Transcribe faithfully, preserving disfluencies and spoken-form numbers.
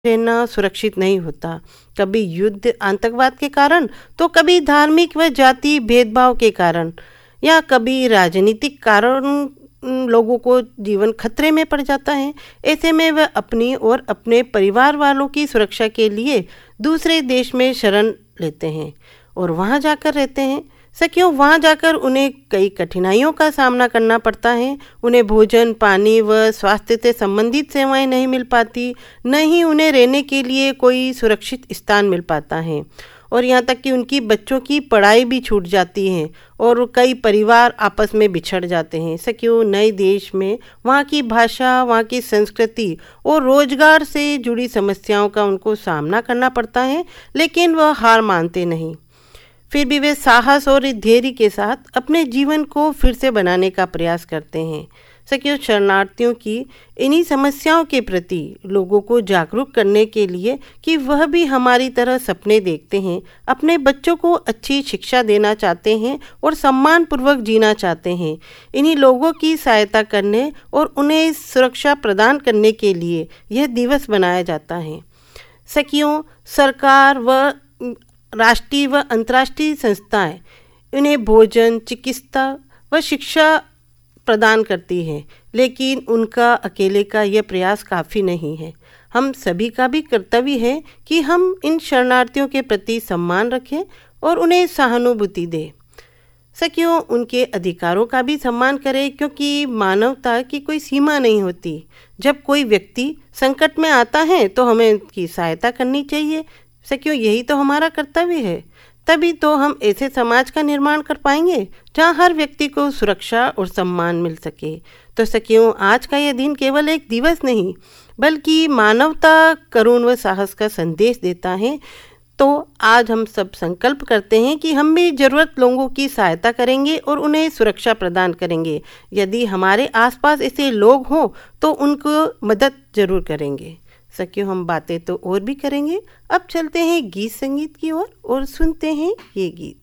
रहना सुरक्षित नहीं होता। कभी युद्ध आतंकवाद के कारण, तो कभी धार्मिक व जाति भेदभाव के कारण, या कभी राजनीतिक कारण उन लोगों को जीवन खतरे में पड़ जाता है। ऐसे में वह अपनी और अपने परिवार वालों की सुरक्षा के लिए दूसरे देश में शरण लेते हैं और वहां जाकर रहते हैं। सखियों, वहां जाकर उन्हें कई कठिनाइयों का सामना करना पड़ता है। उन्हें भोजन, पानी व स्वास्थ्य से संबंधित सेवाएं नहीं मिल पाती, न ही उन्हें रहने के लिए कोई सुरक्षित स्थान मिल पाता है, और यहाँ तक कि उनकी बच्चों की पढ़ाई भी छूट जाती है और कई परिवार आपस में बिछड़ जाते हैं। सखियों, नए देश में वहाँ की भाषा, वहाँ की संस्कृति और रोजगार से जुड़ी समस्याओं का उनको सामना करना पड़ता है, लेकिन वह हार मानते नहीं। फिर भी वे साहस और धैर्य के साथ अपने जीवन को फिर से बनाने का प्रयास करते हैं। सखियों, शरणार्थियों की इन्हीं समस्याओं के प्रति लोगों को जागरूक करने के लिए कि वह भी हमारी तरह सपने देखते हैं, अपने बच्चों को अच्छी शिक्षा देना चाहते हैं और सम्मानपूर्वक जीना चाहते हैं, इन्हीं लोगों की सहायता करने और उन्हें सुरक्षा प्रदान करने के लिए यह दिवस मनाया जाता है। सखियों, सरकार व राष्ट्रीय व अंतर्राष्ट्रीय संस्थाएं उन्हें भोजन, चिकित्सा व शिक्षा प्रदान करती है, लेकिन उनका अकेले का यह प्रयास काफ़ी नहीं है। हम सभी का भी कर्तव्य है कि हम इन शरणार्थियों के प्रति सम्मान रखें और उन्हें सहानुभूति दें। सखियों, उनके अधिकारों का भी सम्मान करें, क्योंकि मानवता की कोई सीमा नहीं होती। जब कोई व्यक्ति संकट में आता है तो हमें उनकी सहायता करनी चाहिए। सखियों, यही तो हमारा कर्तव्य है। तभी तो हम ऐसे समाज का निर्माण कर पाएंगे जहां हर व्यक्ति को सुरक्षा और सम्मान मिल सके। तो सखियों, आज का यह दिन केवल एक दिवस नहीं, बल्कि मानवता, करुण व साहस का संदेश देता है। तो आज हम सब संकल्प करते हैं कि हम भी जरूरत लोगों की सहायता करेंगे और उन्हें सुरक्षा प्रदान करेंगे। यदि हमारे आसपास ऐसे लोग हों तो उनको मदद जरूर करेंगे। सखियों, हम बातें तो और भी करेंगे। अब चलते हैं गीत संगीत की ओर और, और सुनते हैं ये गीत।